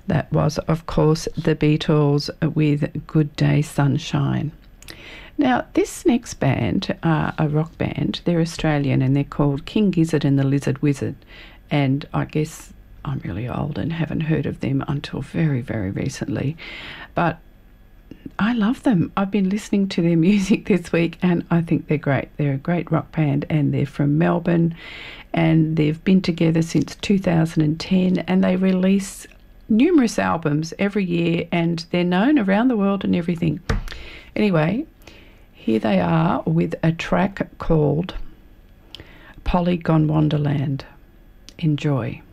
That was, of course, the Beatles with Good Day Sunshine. Now, this next band, a rock band, they're Australian and they're called King Gizzard and the Lizard Wizard. And I guess I'm really old and haven't heard of them until very, very recently. But I love them. I've been listening to their music this week and I think they're great. They're a great rock band and they're from Melbourne and they've been together since 2010 and they release numerous albums every year and they're known around the world and everything. Anyway, here they are with a track called Polygon Wonderland. Enjoy.